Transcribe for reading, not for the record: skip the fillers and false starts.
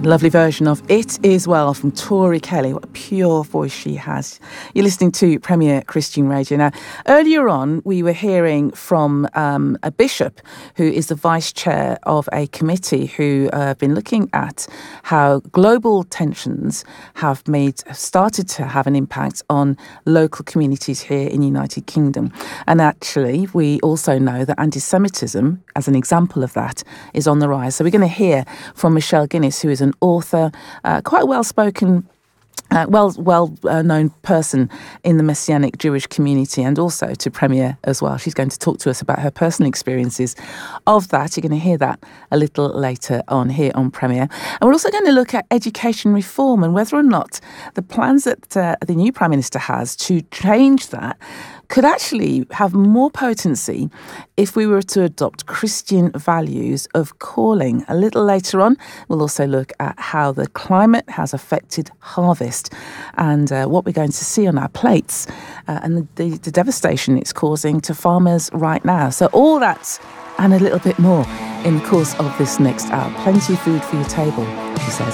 Lovely version of It Is Well from Tori Kelly. What a pure voice she has. You're listening to Premier Christian Radio. Now, earlier on, we were hearing from a bishop who is the vice chair of a committee who have been looking at how global tensions have started to have an impact on local communities here in the United Kingdom. And actually, we also know that anti-Semitism, as an example of that, is on the rise. So we're going to hear from Michelle Guinness, who is an author, quite well-spoken, well-known person in the Messianic Jewish community, and also to Premier as well. She's going to talk to us about her personal experiences of that. You're going to hear that a little later on here on Premier. And we're also going to look at education reform and whether or not the plans that the new Prime Minister has to change that could actually have more potency if we were to adopt Christian values of calling. A little later on, we'll also look at how the climate has affected harvest and what we're going to see on our plates and the devastation it's causing to farmers right now. So all that and a little bit more in the course of this next hour. Plenty of food for your table, he says.